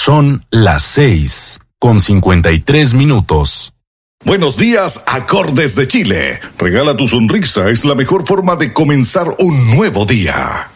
Son las 6:53. Buenos días, Acordes de Chile. Regala tu sonrisa, es la mejor forma de comenzar un nuevo día.